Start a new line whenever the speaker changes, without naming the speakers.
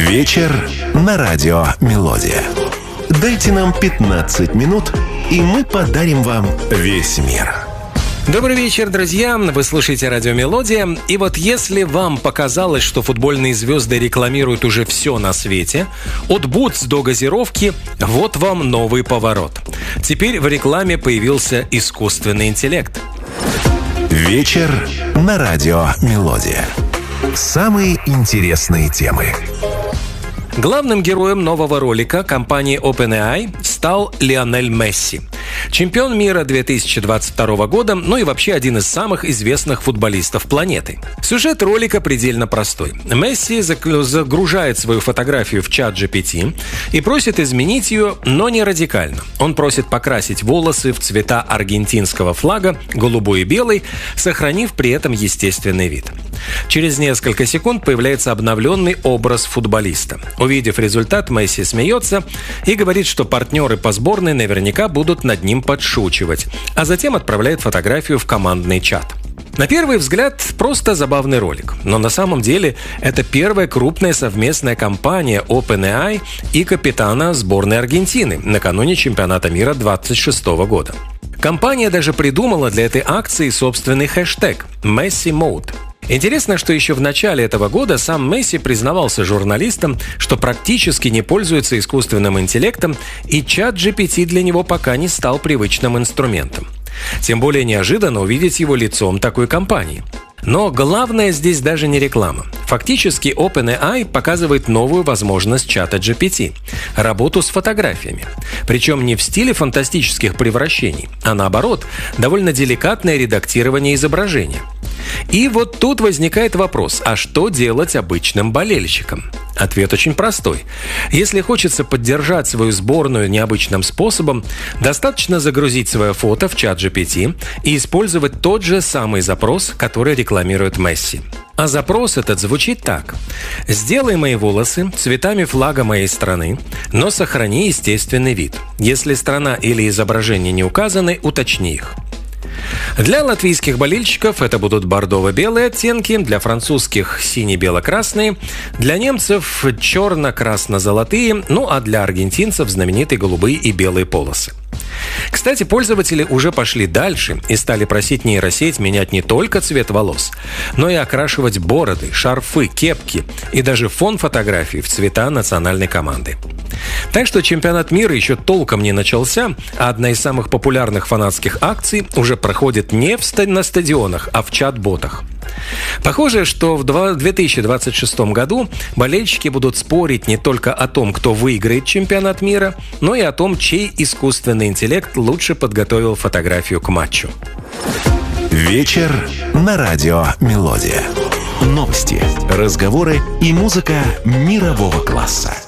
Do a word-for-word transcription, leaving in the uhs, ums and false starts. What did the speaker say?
Вечер на радио «Мелодия». Дайте нам пятнадцать минут, и мы подарим вам весь мир.
Добрый вечер, друзья! Вы слушаете радио «Мелодия». И вот если вам показалось, что футбольные звезды рекламируют уже все на свете, от бутс до газировки, вот вам новый поворот. Теперь в рекламе появился искусственный интеллект.
Вечер на радио «Мелодия». Самые интересные темы.
Главным героем нового ролика компании OpenAI стал Лионель Месси. Чемпион мира две тысячи двадцать второго года, ну и вообще один из самых известных футболистов планеты. Сюжет ролика предельно простой. Месси загружает свою фотографию в чат джи пи ти и просит изменить ее, но не радикально. Он просит покрасить волосы в цвета аргентинского флага, голубой и белый, сохранив при этом естественный вид. Через несколько секунд появляется обновленный образ футболиста. Увидев результат, Месси смеется и говорит, что партнеры по сборной наверняка будут над ним подшучивать, а затем отправляет фотографию в командный чат. На первый взгляд, просто забавный ролик, но на самом деле это первая крупная совместная кампания OpenAI и капитана сборной Аргентины накануне чемпионата мира двадцать шестого года. Компания даже придумала для этой акции собственный хэштег «Messi Mode». Интересно, что еще в начале этого года сам Месси признавался журналистам, что практически не пользуется искусственным интеллектом, и чат джи пи ти для него пока не стал привычным инструментом. Тем более неожиданно увидеть его лицом такой компании. Но главное здесь даже не реклама. Фактически OpenAI показывает новую возможность чата джи пи ти – работу с фотографиями. Причем не в стиле фантастических превращений, а наоборот, довольно деликатное редактирование изображения. И вот тут возникает вопрос, а что делать обычным болельщикам? Ответ очень простой. Если хочется поддержать свою сборную необычным способом, достаточно загрузить свое фото в чат джи пи ти и использовать тот же самый запрос, который рекламирует Месси. А запрос этот звучит так. «Сделай мои волосы цветами флага моей страны, но сохрани естественный вид. Если страна или изображение не указаны, уточни их». Для латвийских болельщиков это будут бордово-белые оттенки, для французских сине-бело-красные, для немцев черно-красно-золотые, ну а для аргентинцев знаменитые голубые и белые полосы. Кстати, пользователи уже пошли дальше и стали просить нейросеть менять не только цвет волос, но и окрашивать бороды, шарфы, кепки и даже фон фотографий в цвета национальной команды. Так что чемпионат мира еще толком не начался, а одна из самых популярных фанатских акций уже проходит не в ста- на стадионах, а в чат-ботах. Похоже, что в две тысячи двадцать шестом году болельщики будут спорить не только о том, кто выиграет чемпионат мира, но и о том, чей искусственный интеллект лучше подготовил фотографию к матчу.
Вечер на радио «Мелодия». Новости, разговоры и музыка мирового класса.